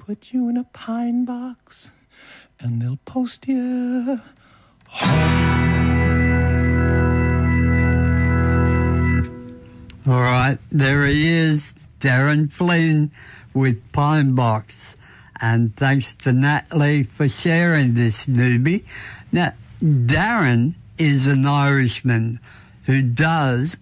put you in a pine box, and they'll post you home. All right, there he is, Darren Flynn with Pine Box. And thanks to Natalie for sharing this, newbie. Now, Darren is an Irishman who does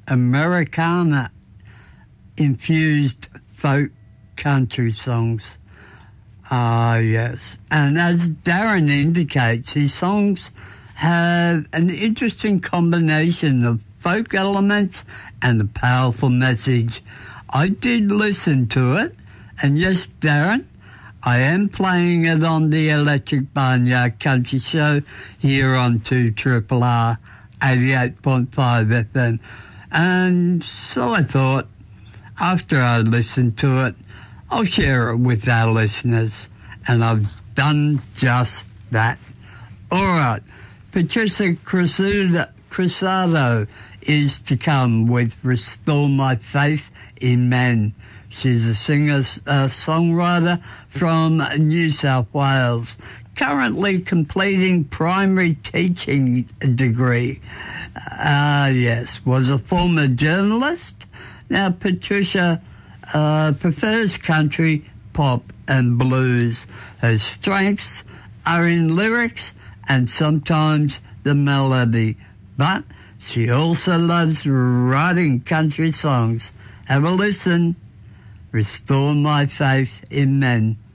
Americana-infused folk country songs. Yes. And as Darren indicates, his songs have an interesting combination of folk elements and a powerful message. I did listen to it, and yes, Darren, I am playing it on the Electric Barnyard Country Show here on 2RRR 88.5 FM. And so I thought, after I listened to it, I'll share it with our listeners. And I've done just that. All right, Patricia Cruzado is to come with Restore My Faith in Men. She's a singer-songwriter from New South Wales, currently completing primary teaching degree. Yes, was a former journalist. Now Patricia prefers country, pop and blues. Her strengths are in lyrics and sometimes the melody, but she also loves writing country songs. Have a listen. Restore My Faith in Men.